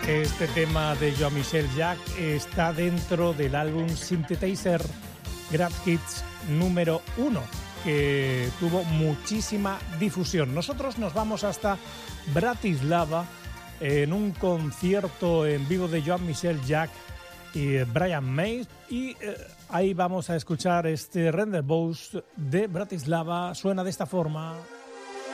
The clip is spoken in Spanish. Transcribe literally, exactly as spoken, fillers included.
Este tema de Jean-Michel Jarre está dentro del álbum Synthesizer Greatest Hits número uno, que tuvo muchísima difusión. Nosotros nos vamos hasta Bratislava en un concierto en vivo de Jean-Michel Jarre y Brian May, y eh, ahí vamos a escuchar este Rendezvous de Bratislava. Suena de esta forma.